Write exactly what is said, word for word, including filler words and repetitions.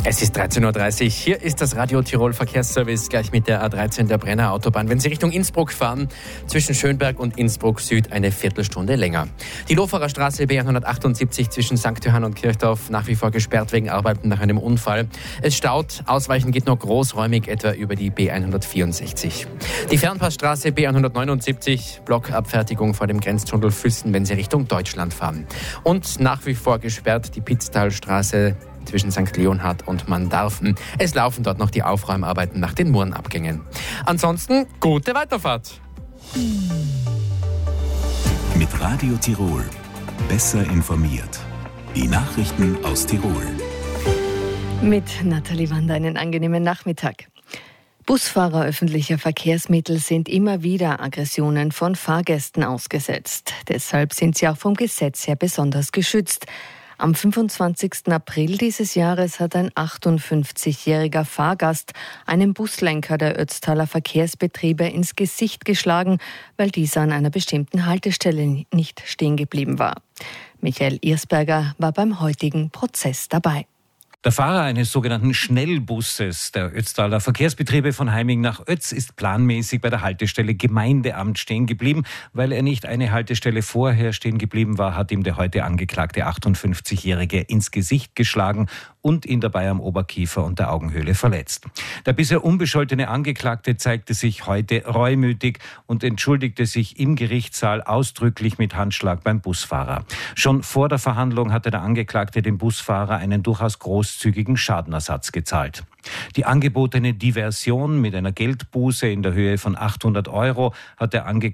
Es ist dreizehn Uhr dreißig. Hier ist das Radio Tirol Verkehrsservice gleich mit der A dreizehn der Brenner Autobahn. Wenn Sie Richtung Innsbruck fahren, zwischen Schönberg und Innsbruck Süd eine Viertelstunde länger. Die Loferer Straße B hundertachtundsiebzig zwischen Sankt Johann und Kirchdorf nach wie vor gesperrt wegen Arbeiten nach einem Unfall. Es staut. Ausweichen geht nur großräumig etwa über die B hundertvierundsechzig. Die Fernpassstraße B hundertneunundsiebzig, Blockabfertigung vor dem Grenztunnel Füssen, wenn Sie Richtung Deutschland fahren. Und nach wie vor gesperrt die Pitztalstraße zwischen Sankt Leonhard und Mandarfen. Es laufen dort noch die Aufräumarbeiten nach den Murrenabgängen. Ansonsten gute Weiterfahrt. Mit Radio Tirol. Besser informiert. Die Nachrichten aus Tirol. Mit Nathalie Wander einen angenehmen Nachmittag. Busfahrer öffentlicher Verkehrsmittel sind immer wieder Aggressionen von Fahrgästen ausgesetzt. Deshalb sind sie auch vom Gesetz her besonders geschützt. Am fünfundzwanzigsten April dieses Jahres hat ein achtundfünfzigjähriger Fahrgast einen Buslenker der Ötztaler Verkehrsbetriebe ins Gesicht geschlagen, weil dieser an einer bestimmten Haltestelle nicht stehen geblieben war. Michael Irsberger war beim heutigen Prozess dabei. Der Fahrer eines sogenannten Schnellbusses der Ötztaler Verkehrsbetriebe von Heiming nach Ötz ist planmäßig bei der Haltestelle Gemeindeamt stehen geblieben. Weil er nicht eine Haltestelle vorher stehen geblieben war, hat ihm der heute angeklagte achtundfünfzigjährige ins Gesicht geschlagen und ihn dabei am Oberkiefer und der Augenhöhle verletzt. Der bisher unbescholtene Angeklagte zeigte sich heute reumütig und entschuldigte sich im Gerichtssaal ausdrücklich mit Handschlag beim Busfahrer. Schon vor der Verhandlung hatte der Angeklagte dem Busfahrer einen durchaus großzügigen Schadenersatz gezahlt. Die angebotene Diversion mit einer Geldbuße in der Höhe von achthundert Euro hat der Angeklagte